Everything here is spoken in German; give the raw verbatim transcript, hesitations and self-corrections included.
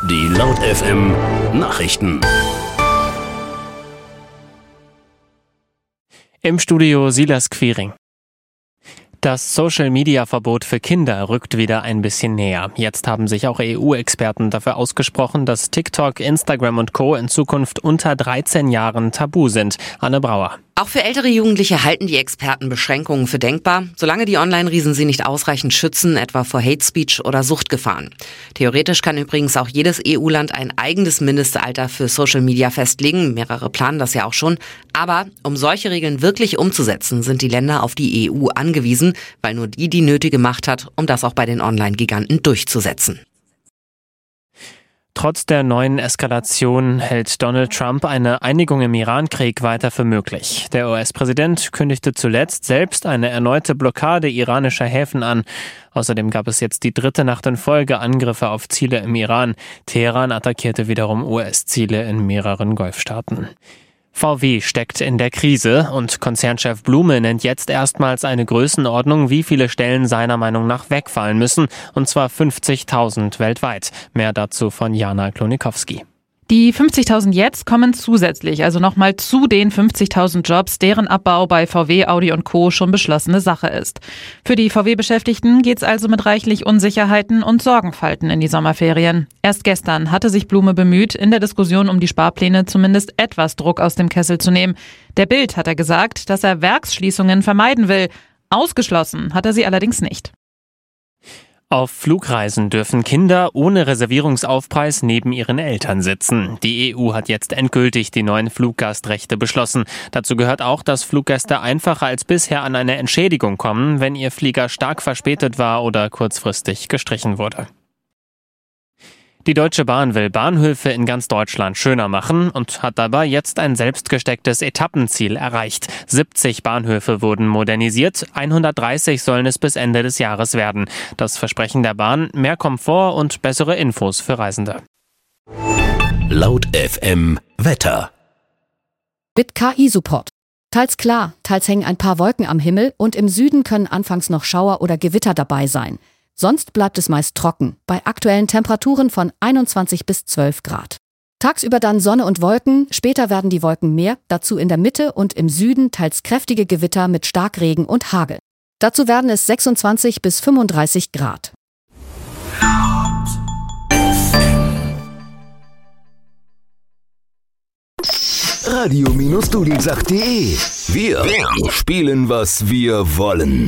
Die Laut F M Nachrichten. Im Studio Silas Quiring. Das Social-Media-Verbot für Kinder rückt wieder ein bisschen näher. Jetzt haben sich auch E U-Experten dafür ausgesprochen, dass TikTok, Instagram und Co. in Zukunft unter dreizehn Jahren tabu sind. Anne Brauer. Auch für ältere Jugendliche halten die Experten Beschränkungen für denkbar, solange die Online-Riesen sie nicht ausreichend schützen, etwa vor Hate Speech oder Suchtgefahren. Theoretisch kann übrigens auch jedes E U-Land ein eigenes Mindestalter für Social Media festlegen. Mehrere planen das ja auch schon. Aber um solche Regeln wirklich umzusetzen, sind die Länder auf die E U angewiesen, weil nur die die nötige Macht hat, um das auch bei den Online-Giganten durchzusetzen. Trotz der neuen Eskalation hält Donald Trump eine Einigung im Iran-Krieg weiter für möglich. Der U S-Präsident kündigte zuletzt selbst eine erneute Blockade iranischer Häfen an. Außerdem gab es jetzt die dritte Nacht in Folge Angriffe auf Ziele im Iran. Teheran attackierte wiederum U S-Ziele in mehreren Golfstaaten. V W steckt in der Krise und Konzernchef Blume nennt jetzt erstmals eine Größenordnung, wie viele Stellen seiner Meinung nach wegfallen müssen, und zwar fünfzigtausend weltweit. Mehr dazu von Jana Klonikowski. Die fünfzigtausend jetzt kommen zusätzlich, also nochmal zu den fünfzigtausend Jobs, deren Abbau bei V W, Audi und Co. schon beschlossene Sache ist. Für die V W-Beschäftigten geht's also mit reichlich Unsicherheiten und Sorgenfalten in die Sommerferien. Erst gestern hatte sich Blume bemüht, in der Diskussion um die Sparpläne zumindest etwas Druck aus dem Kessel zu nehmen. Der Bild hat er gesagt, dass er Werksschließungen vermeiden will. Ausgeschlossen hat er sie allerdings nicht. Auf Flugreisen dürfen Kinder ohne Reservierungsaufpreis neben ihren Eltern sitzen. Die E U hat jetzt endgültig die neuen Fluggastrechte beschlossen. Dazu gehört auch, dass Fluggäste einfacher als bisher an eine Entschädigung kommen, wenn ihr Flieger stark verspätet war oder kurzfristig gestrichen wurde. Die Deutsche Bahn will Bahnhöfe in ganz Deutschland schöner machen und hat dabei jetzt ein selbstgestecktes Etappenziel erreicht. siebzig Bahnhöfe wurden modernisiert, hundertdreißig sollen es bis Ende des Jahres werden. Das Versprechen der Bahn: mehr Komfort und bessere Infos für Reisende. Laut F M Wetter. Mit K I-Support. Teils klar, teils hängen ein paar Wolken am Himmel und im Süden können anfangs noch Schauer oder Gewitter dabei sein. Sonst bleibt es meist trocken, bei aktuellen Temperaturen von einundzwanzig bis zwölf Grad. Tagsüber dann Sonne und Wolken, später werden die Wolken mehr, dazu in der Mitte und im Süden teils kräftige Gewitter mit Starkregen und Hagel. Dazu werden es sechsundzwanzig bis fünfunddreißig Grad. Radio Dudelsack punkt de. Wir spielen, was wir wollen.